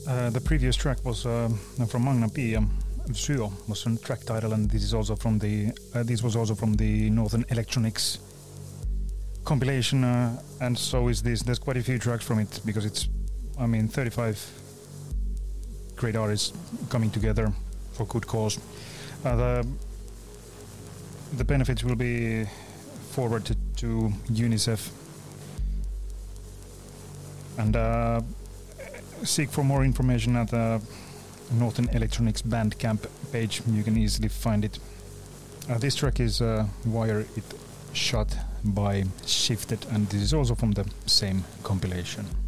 The previous track was from Magna Pia. Syö was the track title, and this is also from the this was also from the Northern Electronics compilation, and so is this. There's quite a few tracks from it because it's, 35 great artists coming together for good cause. The benefits will be forwarded to UNICEF, and seek for more information at the Northern Electronics Bandcamp page. You can easily find it. This track is Wire It Shut by Shifted, and this is also from the same compilation.